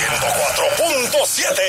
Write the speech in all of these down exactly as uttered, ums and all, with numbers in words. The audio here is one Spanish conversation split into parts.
ciento cuatro punto siete.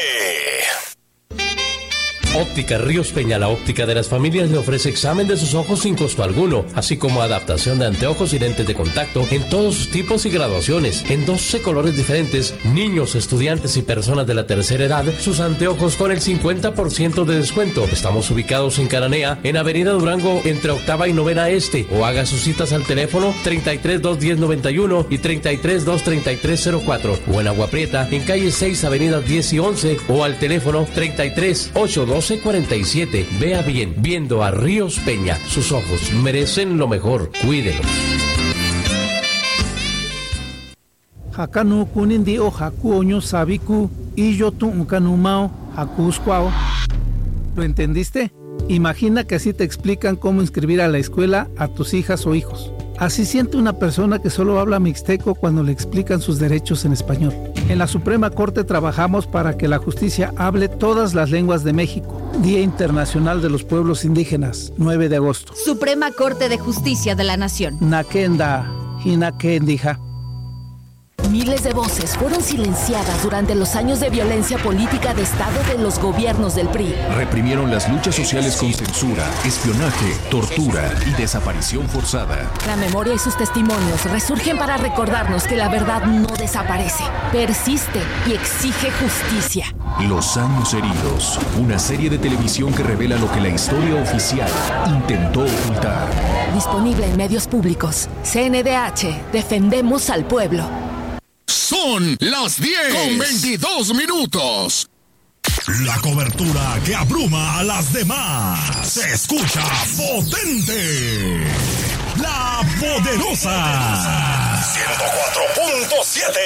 Óptica Ríos Peña, la óptica de las familias, le ofrece examen de sus ojos sin costo alguno, así como adaptación de anteojos y lentes de contacto en todos sus tipos y graduaciones, en doce colores diferentes. Niños, estudiantes y personas de la tercera edad, sus anteojos con el cincuenta por ciento de descuento. Estamos ubicados en Cananea, en Avenida Durango, entre Octava y Novena Este, o haga sus citas al teléfono treinta y tres, dos diez, noventa y uno y treinta y tres, dos treinta y tres, cero cuatro, o en Agua Prieta, en calle seis, avenidas diez y once, o al teléfono treinta y tres, ocho doce, cuarenta y siete. Vea bien, viendo a Ríos Peña, sus ojos merecen lo mejor, cuídelos. Hakanu kunindi o hakuoño sabiku y yo tu unkanumao hakuskwao. ¿Lo entendiste? Imagina que así te explican cómo inscribir a la escuela a tus hijas o hijos. Así siente una persona que solo habla mixteco cuando le explican sus derechos en español. En la Suprema Corte trabajamos para que la justicia hable todas las lenguas de México. Día Internacional de los Pueblos Indígenas, nueve de agosto. Suprema Corte de Justicia de la Nación. Nakenda, Hinakendija. Miles de voces fueron silenciadas durante los años de violencia política de Estado de los gobiernos del P R I. Reprimieron las luchas sociales con censura, espionaje, tortura y desaparición forzada. La memoria y sus testimonios resurgen para recordarnos que la verdad no desaparece, persiste y exige justicia. Los años heridos, una serie de televisión que revela lo que la historia oficial intentó ocultar. Disponible en medios públicos. C N D H, defendemos al pueblo. Son las diez con veintidós minutos. La cobertura que abruma a las demás. Se escucha potente. La Poderosa. ciento cuatro punto siete.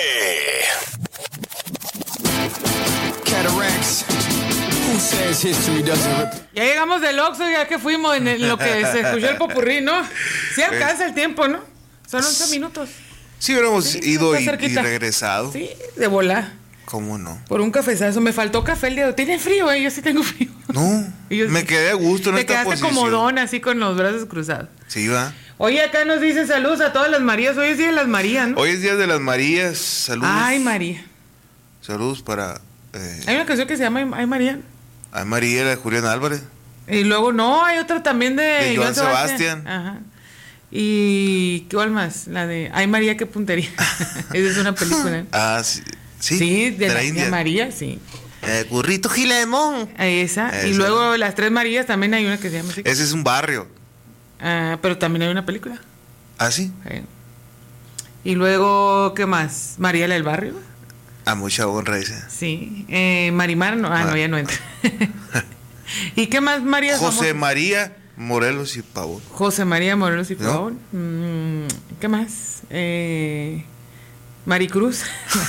Cataracts. Who says history doesn't repeat? Ya llegamos del Oxxo, ya que fuimos en el- lo que se escuchó el popurrí, ¿no? Sí alcanza el tiempo, ¿no? Son once minutos. Sí, hubiéramos Sí, ido está y, y cerquita. regresado. Sí, de volar. ¿Cómo no? Por un cafezazo. Me faltó café el día de hoy. ¿Tiene frío, eh? Yo sí tengo frío. No, Y yo me sí. quedé a gusto en Te esta quedaste posición. como don, así con los brazos cruzados. Sí, va. Oye, acá nos dicen saludos a todas las Marías. Hoy es día de las Marías, ¿no? Hoy es Día de las Marías. Saludos. Ay, María. Saludos para... Eh, Hay una canción que se llama Ay, María. a María, de Julián Álvarez. Y luego, no, hay otra también de, De Joan Sebastián. Ajá. Y, ¿cuál más? La de Ay, María, qué puntería. Esa es una película. Ah, sí. Sí, Sí, de, de la la India. de María, sí. Eh, Currito Gilemón. Esa. Esa. Y luego las tres Marías también hay una que se llama así. Ese es un barrio. Ah, pero también hay una película. ¿Ah, sí? Sí. Y luego, ¿qué más? María la del barrio. A mucha honra esa. Sí. Eh, Marimar, no. Ah, Ma- no, ya no entra. ¿Y qué más María José María Morelos y Pavón. José María Morelos y ¿No? Pavón. Mm, ¿Qué más? Eh, Maricruz.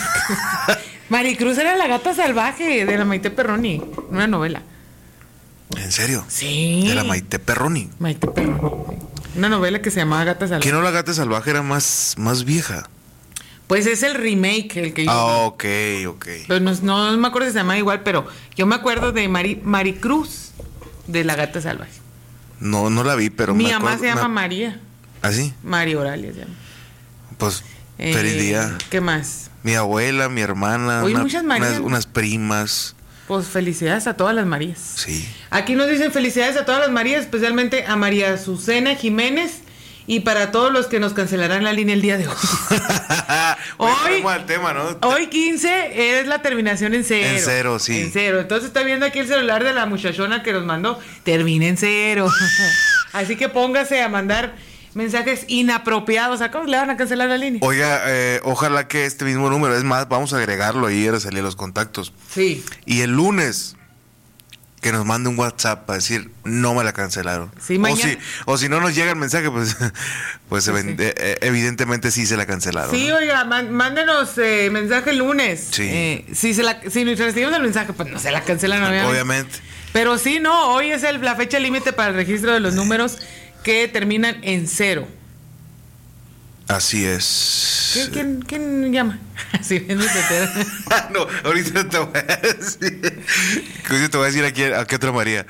Maricruz era la gata salvaje de la Maite Perroni, una novela. ¿En serio? Sí. De la Maite Perroni. Maite Perroni. Sí. Una novela que se llamaba Gata Salvaje. ¿Que no la gata salvaje era más, más vieja? Pues es el remake el que yo. Ah, ok, ok. Pero no, no, no me acuerdo si se llama igual, pero yo me acuerdo de Mari, Maricruz de la Gata Salvaje. No, no la vi, pero Mi me mamá acuerdo. se llama me- María. ¿Ah, sí? María Oralia se llama. Pues, Eh, feliz día. ¿Qué más? Mi abuela, mi hermana, Oye, una- muchas Marías, unas, ¿no? unas primas. Pues felicidades a todas las Marías. Sí. Aquí nos dicen felicidades a todas las Marías, especialmente a María Azucena Jiménez y para todos los que nos cancelarán la línea el día de hoy. Hoy, Hoy- vamos al tema, ¿no? Hoy quince es la terminación en cero. En cero, sí. En cero. Entonces está viendo aquí el celular de la muchachona que nos mandó. Termina en cero. Así que póngase a mandar mensajes inapropiados. ¿A cómo le van a cancelar la línea? Oiga, eh, ojalá que este mismo número, es más, vamos a agregarlo ahí a salir los contactos. Sí. Y el lunes, que nos mande un WhatsApp para decir, no me la cancelaron. Sí, o, mañana- si, o si no nos llega el mensaje, pues, pues Sí, even- sí. eh, eh, evidentemente sí se la cancelaron. Sí, ¿no? oiga, man- mándenos eh, mensaje el lunes. Sí. Eh, si, se la, si recibimos el mensaje, pues no se la cancelan, obviamente. Obviamente. Pero sí, no, hoy es el, la fecha límite para el registro de los números que terminan en cero. Así es. ¿Quién, quién, quién llama? Así bien de tetera. No, ahorita te voy a decir. Ahorita te voy a decir aquí a qué otra María.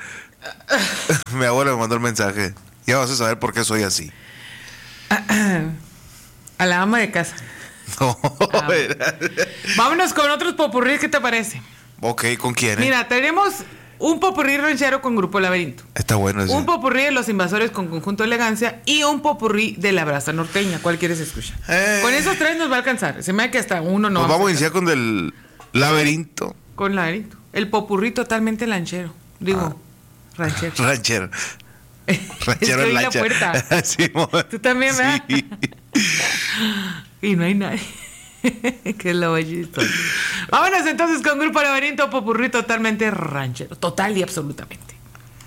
Mi abuela me mandó el mensaje. Ya vas a saber por qué soy así. A la ama de casa. No, Ah, vámonos con otros popurrí, ¿qué te parece? Ok, ¿con quién? Eh? Mira, tenemos un popurrí ranchero con Grupo Laberinto. Está bueno ese. Un popurrí de Los Invasores con Conjunto Elegancia y un popurrí de La Brasa Norteña. ¿Cuál quieres escuchar? Eh. Con esos tres nos va a alcanzar. Se me da que hasta uno no. Pues vamos a iniciar con el Laberinto. Con Laberinto. El popurrí totalmente lanchero. Digo, Ah. ranchero. Ranchero. Ranchero Es que en oí la lancha. puerta. Sí, mo- Tú también, ¿verdad? Sí. Y no hay nadie. Que es lo bellito. Vámonos entonces con Grupo Laberinto, popurrí totalmente ranchero. Total y absolutamente.